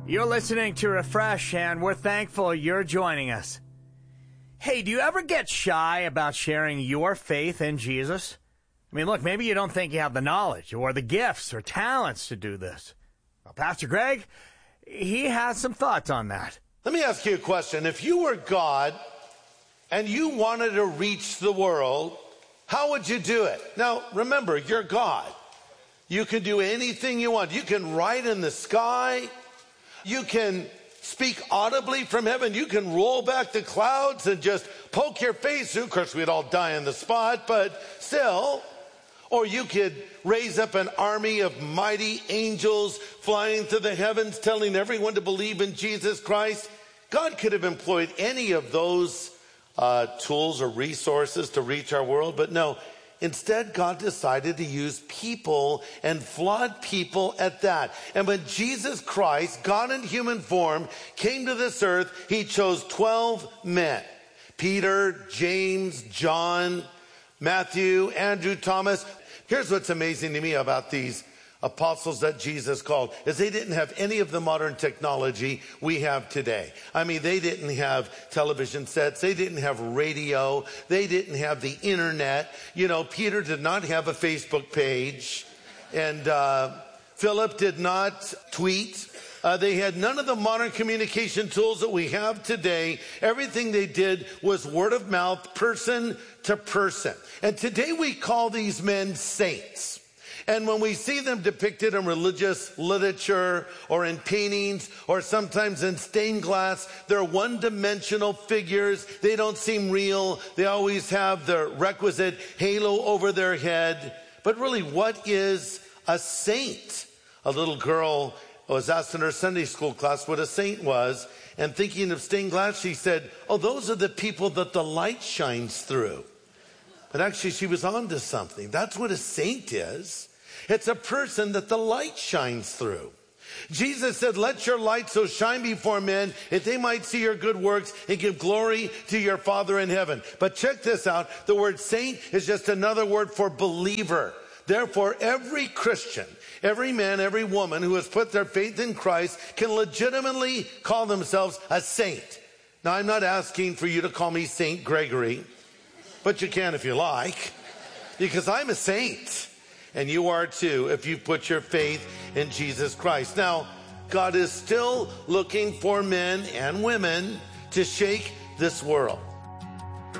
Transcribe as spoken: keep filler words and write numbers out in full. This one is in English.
You're listening to Refresh, and we're thankful you're joining us. Hey, do you ever get shy about sharing your faith in Jesus? I mean, look, maybe you don't think you have the knowledge or the gifts or talents to do this. Well, Pastor Greg, he has some thoughts on that. Let me ask you a question. If you were God and you wanted to reach the world, how would you do it? Now, remember, you're God. You can do anything you want. You can write in the sky. You can speak audibly from heaven. You can roll back the clouds and just poke your face through. Of course, we'd all die on the spot, but still. Or you could raise up an army of mighty angels flying through the heavens, telling everyone to believe in Jesus Christ. God could have employed any of those uh, tools or resources to reach our world, but no. Instead, God decided to use people, and flawed people at that. And when Jesus Christ, God in human form, came to this earth, he chose twelve men. Peter, James, John, Matthew, Andrew, Thomas. Here's what's amazing to me about these apostles that Jesus called, is they didn't have any of the modern technology we have today. I mean, they didn't have television sets. They didn't have radio. They didn't have the internet. You know, Peter did not have a Facebook page. And uh, Philip did not tweet. Uh, they had none of the modern communication tools that we have today. Everything they did was word of mouth, person to person. And today we call these men saints. And when we see them depicted in religious literature or in paintings or sometimes in stained glass, they're one-dimensional figures. They don't seem real. They always have the requisite halo over their head. But really, what is a saint? A little girl was asked in her Sunday school class what a saint was. And thinking of stained glass, she said, oh, those are the people that the light shines through. But actually, she was onto something. That's what a saint is. It's a person that the light shines through. Jesus said, let your light so shine before men that they might see your good works and give glory to your Father in heaven. But check this out. The word saint is just another word for believer. Therefore, every Christian, every man, every woman who has put their faith in Christ can legitimately call themselves a saint. Now, I'm not asking for you to call me Saint Gregory, but you can if you like, because I'm a saint. And you are too, if you put your faith in Jesus Christ. Now, God is still looking for men and women to shake this world.